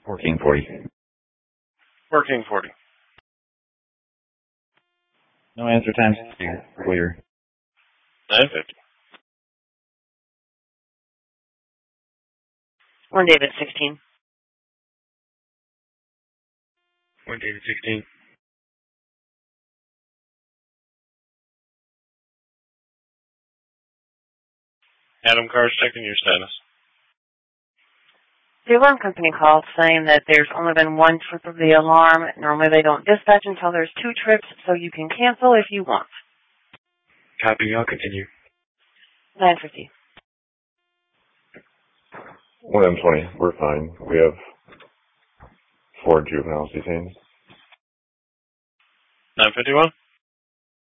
1440. 1440. No answer times clear. 950. 1 David 16. 1 David 16. Adam Carr's checking your status. The alarm company called saying that there's only been one trip of the alarm. Normally they don't dispatch until there's 2 trips, so you can cancel if you want. Copy, I'll continue. 950. 1M20, we're fine. We have 4 juveniles detained. 951.